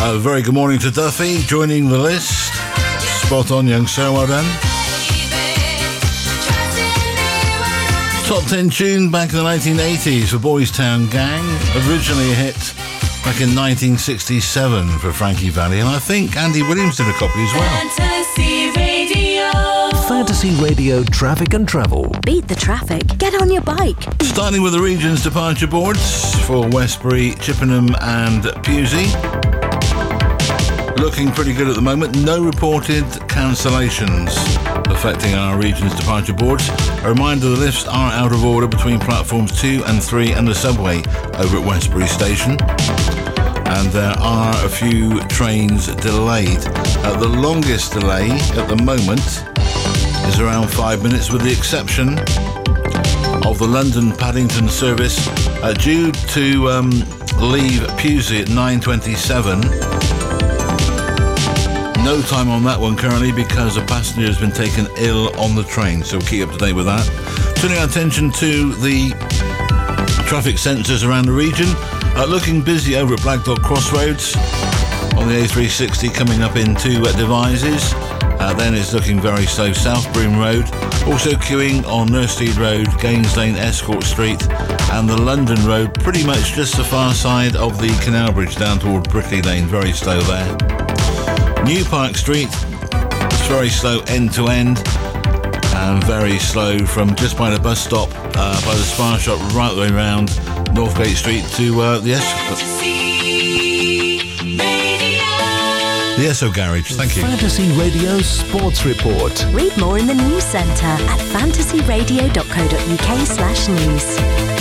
A very good morning to Duffy, joining the list. Spot on, young sir, well done. Top 10 tune back in the 1980s for Boys Town Gang. Originally a hit back in 1967 for Frankie Valli, and I think Andy Williams did a copy as well. Fantasy Radio. Fantasy Radio Traffic and Travel. Beat the traffic. Get on your bike. Starting with the region's departure boards for Westbury, Chippenham and Pewsey. Looking pretty good at the moment. No reported cancellations affecting our region's departure boards. A reminder, the lifts are out of order between platforms 2 and 3 and the subway over at Westbury Station. And there are a few trains delayed. The longest delay at the moment is around 5 minutes, with the exception of the London Paddington service due to leave Pewsey at 9:27. No time on that one currently because a passenger has been taken ill on the train, so keep up to date with that. Turning our attention to the traffic sensors around the region, looking busy over at Black Dog Crossroads on the A360 coming up into Devizes. Then it's looking very slow South Broom Road, also queuing on Nursteed Road, Gaines Lane, Escort Street and the London Road, pretty much just the far side of the Canal Bridge down toward Brickley Lane, very slow there. New Park Street, it's very slow end to end and very slow from just by the bus stop by the Spar Shop right the way around Northgate Street to the Esso Garage. Thank you. Fantasy Radio Sports Report. Read more in the news centre at fantasyradio.co.uk/news.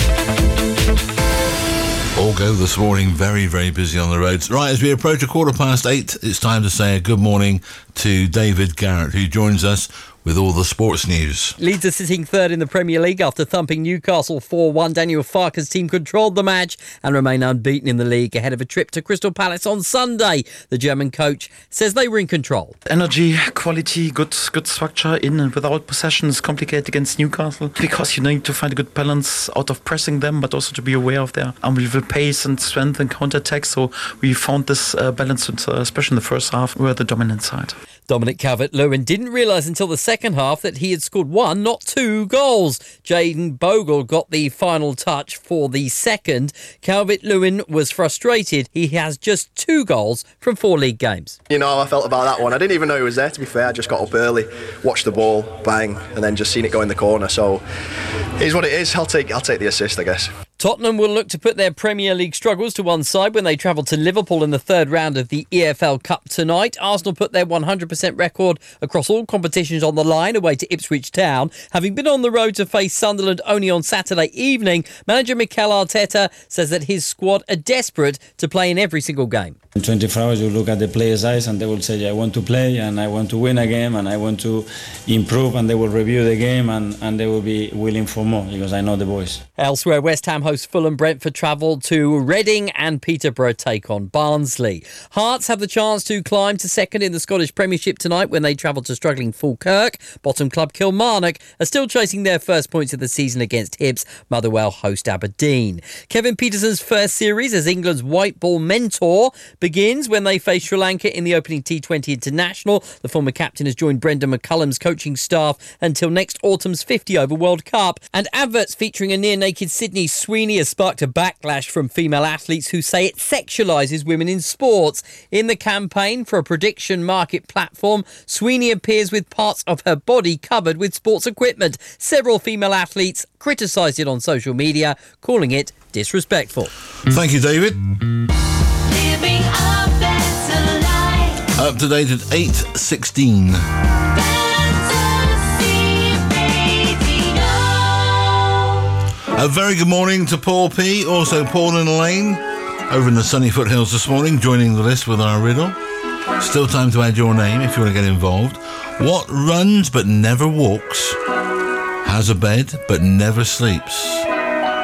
All go this morning, very, very busy on the roads. Right, as we approach 8:15, it's time to say a good morning to David Garrett, who joins us with all the sports news. Leeds are sitting third in the Premier League after thumping Newcastle 4-1. Daniel Farke's team controlled the match and remain unbeaten in the league ahead of a trip to Crystal Palace on Sunday. The German coach says they were in control. Energy, quality, good structure in and without possession is complicated against Newcastle because you need to find a good balance out of pressing them, but also to be aware of their unbelievable pace and strength and counter-attack. So we found this balance, especially in the first half, we were the dominant side. Dominic Calvert-Lewin didn't realise until the second half that he had scored 1, not 2 goals. Jayden Bogle got the final touch for the second. Calvert-Lewin was frustrated. He has just 2 goals from 4 league games. You know how I felt about that one. I didn't even know he was there, to be fair. I just got up early, watched the ball, bang, and then just seen it go in the corner. So it is what it is. I'll take the assist, I guess. Tottenham will look to put their Premier League struggles to one side when they travel to Liverpool in the third round of the EFL Cup tonight. Arsenal put their 100% record across all competitions on the line away to Ipswich Town. Having been on the road to face Sunderland only on Saturday evening, manager Mikel Arteta says that his squad are desperate to play in every single game. In 24 hours, you look at the players' eyes and they will say, I want to play and I want to win a game and I want to improve, and they will review the game and they will be willing for more because I know the boys. Elsewhere, West Ham host Fulham. Brentford travel to Reading and Peterborough take on Barnsley. Hearts have the chance to climb to second in the Scottish Premiership tonight when they travel to struggling Falkirk. Bottom club Kilmarnock are still chasing their first points of the season against Hibs. Motherwell host Aberdeen. Kevin Peterson's first series as England's white ball mentor begins when they face Sri Lanka in the opening T20 International. The former captain has joined Brendan McCullum's coaching staff until next autumn's 50 over World Cup. And adverts featuring a near-naked Sydney Sweeney has sparked a backlash from female athletes who say it sexualises women in sports. In the campaign for a prediction market platform, Sweeney appears with parts of her body covered with sports equipment. Several female athletes criticised it on social media, calling it disrespectful. Thank you, David. Living a better life. Up to date at 8:16. A very good morning to Paul P, also Paul and Elaine, over in the sunny foothills this morning, joining the list with our riddle. Still time to add your name if you want to get involved. What runs but never walks, has a bed but never sleeps?